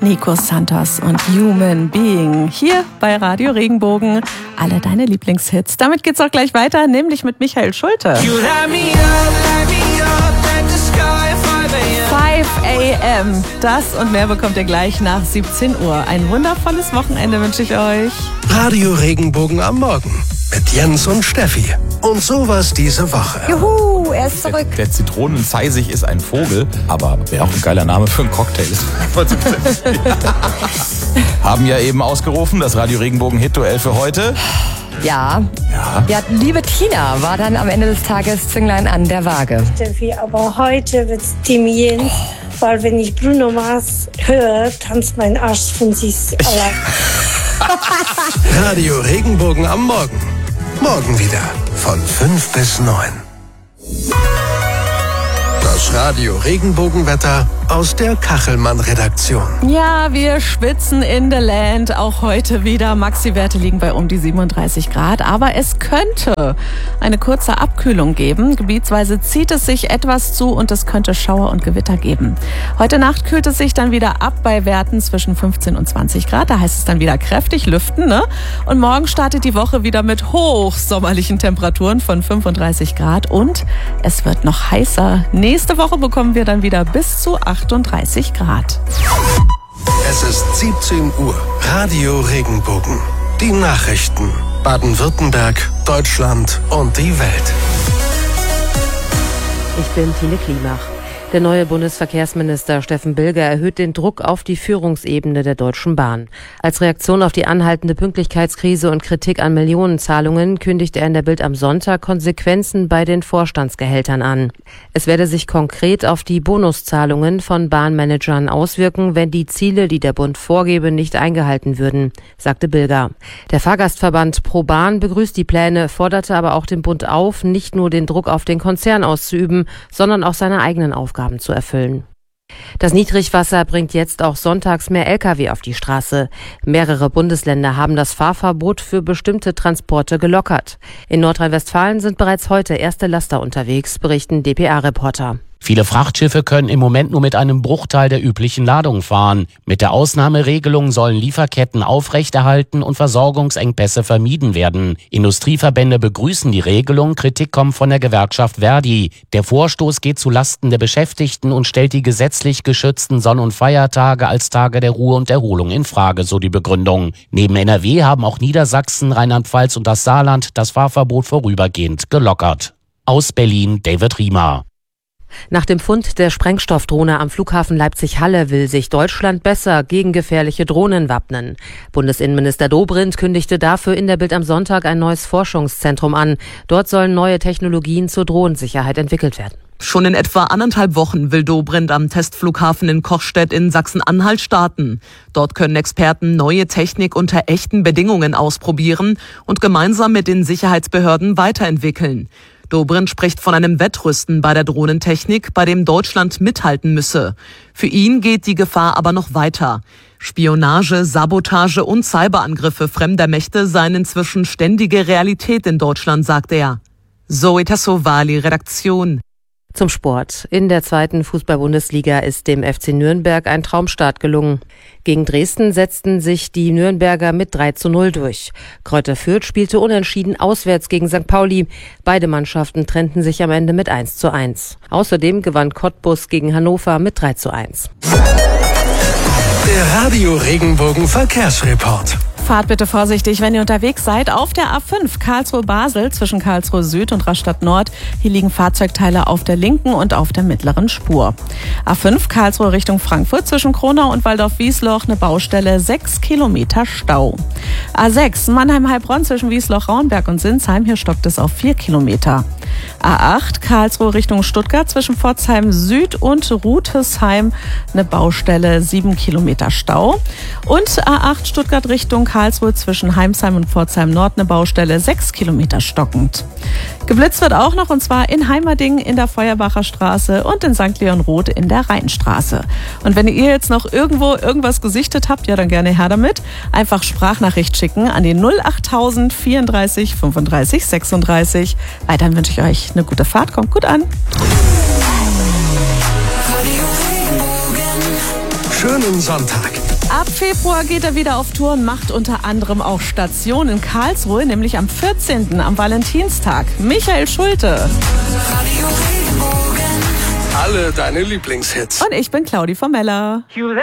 Nico Santos und Human Being hier bei Radio Regenbogen. Alle deine Lieblingshits. Damit geht's auch gleich weiter, nämlich mit Michael Schulte. 5 a.m. Das und mehr bekommt ihr gleich nach 17 Uhr. Ein wundervolles Wochenende wünsche ich euch. Radio Regenbogen am Morgen mit Jens und Steffi. Und sowas diese Woche. Juhu, er ist zurück. Der Zitronenzeisig ist ein Vogel, aber wäre auch ein geiler Name für einen Cocktail. Haben ja eben ausgerufen, das Radio Regenbogen Hit-Duell für heute. Ja, liebe Tina war dann am Ende des Tages Zünglein an der Waage. Steffi, aber heute wird's Team Jens, weil wenn ich Bruno Mars höre, tanzt mein Arsch von sich allein. Radio Regenbogen am Morgen. Morgen wieder von 5 bis 9. Das Radio Regenbogenwetter aus der Kachelmann-Redaktion. Ja, wir schwitzen in the land. Auch heute wieder. Maxi-Werte liegen bei um die 37 Grad. Aber es könnte eine kurze Abkühlung geben. Gebietsweise zieht es sich etwas zu und es könnte Schauer und Gewitter geben. Heute Nacht kühlt es sich dann wieder ab bei Werten zwischen 15 und 20 Grad. Da heißt es dann wieder kräftig lüften, ne? Und morgen startet die Woche wieder mit hochsommerlichen Temperaturen von 35 Grad. Und es wird noch heißer. Nächste Woche bekommen wir dann wieder bis zu 38 Grad. Es ist 17 Uhr. Radio Regenbogen. Die Nachrichten. Baden-Württemberg, Deutschland und die Welt. Ich bin Tine Klimach. Der neue Bundesverkehrsminister Steffen Bilger erhöht den Druck auf die Führungsebene der Deutschen Bahn. Als Reaktion auf die anhaltende Pünktlichkeitskrise und Kritik an Millionenzahlungen kündigt er in der Bild am Sonntag Konsequenzen bei den Vorstandsgehältern an. Es werde sich konkret auf die Bonuszahlungen von Bahnmanagern auswirken, wenn die Ziele, die der Bund vorgebe, nicht eingehalten würden, sagte Bilger. Der Fahrgastverband Pro Bahn begrüßt die Pläne, forderte aber auch den Bund auf, nicht nur den Druck auf den Konzern auszuüben, sondern auch seine eigenen Aufgaben zu erfüllen. Das Niedrigwasser bringt jetzt auch sonntags mehr Lkw auf die Straße. Mehrere Bundesländer haben das Fahrverbot für bestimmte Transporte gelockert. In Nordrhein-Westfalen sind bereits heute erste Laster unterwegs, berichten dpa-Reporter. Viele Frachtschiffe können im Moment nur mit einem Bruchteil der üblichen Ladung fahren. Mit der Ausnahmeregelung sollen Lieferketten aufrechterhalten und Versorgungsengpässe vermieden werden. Industrieverbände begrüßen die Regelung, Kritik kommt von der Gewerkschaft Verdi. Der Vorstoß geht zu Lasten der Beschäftigten und stellt die gesetzlich geschützten Sonn- und Feiertage als Tage der Ruhe und Erholung in Frage, so die Begründung. Neben NRW haben auch Niedersachsen, Rheinland-Pfalz und das Saarland das Fahrverbot vorübergehend gelockert. Aus Berlin, David Riemer. Nach dem Fund der Sprengstoffdrohne am Flughafen Leipzig-Halle will sich Deutschland besser gegen gefährliche Drohnen wappnen. Bundesinnenminister Dobrindt kündigte dafür in der Bild am Sonntag ein neues Forschungszentrum an. Dort sollen neue Technologien zur Drohnensicherheit entwickelt werden. Schon in etwa 1,5 Wochen will Dobrindt am Testflughafen in Kochstedt in Sachsen-Anhalt starten. Dort können Experten neue Technik unter echten Bedingungen ausprobieren und gemeinsam mit den Sicherheitsbehörden weiterentwickeln. Dobrindt spricht von einem Wettrüsten bei der Drohnentechnik, bei dem Deutschland mithalten müsse. Für ihn geht die Gefahr aber noch weiter. Spionage, Sabotage und Cyberangriffe fremder Mächte seien inzwischen ständige Realität in Deutschland, sagt er. Zoe Tassovali, Redaktion. Zum Sport. In der 2. Fußball-Bundesliga ist dem FC Nürnberg ein Traumstart gelungen. Gegen Dresden setzten sich die Nürnberger mit 3:0 durch. Kräuter Fürth spielte unentschieden auswärts gegen St. Pauli. Beide Mannschaften trennten sich am Ende mit 1:1. Außerdem gewann Cottbus gegen Hannover mit 3:1. Der Radio Regenbogen Verkehrsreport. Fahrt bitte vorsichtig, wenn ihr unterwegs seid. Auf der A5 Karlsruhe-Basel zwischen Karlsruhe Süd und Rastatt Nord. Hier liegen Fahrzeugteile auf der linken und auf der mittleren Spur. A5 Karlsruhe Richtung Frankfurt zwischen Kronau und Waldorf-Wiesloch eine Baustelle, 6 Kilometer Stau. A6 Mannheim-Heilbronn zwischen Wiesloch-Rauenberg und Sinsheim. Hier stockt es auf 4 Kilometer. A8 Karlsruhe Richtung Stuttgart zwischen Pforzheim Süd und Rutesheim eine Baustelle, 7 Kilometer Stau. Und A8 Stuttgart Richtung Karlsruhe zwischen Heimsheim und Pforzheim Nord eine Baustelle, 6 Kilometer stockend. Geblitzt wird auch noch, und zwar in Heimerdingen in der Feuerbacher Straße und in St. Leon Roth in der Rheinstraße. Und wenn ihr jetzt noch irgendwo irgendwas gesichtet habt, ja dann gerne her damit. Einfach Sprachnachricht schicken an die 08000 34 35 36. Weiterhin wünsche ich euch eine gute Fahrt, kommt gut an. Schönen Sonntag. Ab Februar geht er wieder auf Tour und macht unter anderem auch Station in Karlsruhe, nämlich am 14. am Valentinstag. Michael Schulte. Alle deine Lieblingshits. Und ich bin Claudi Formeller.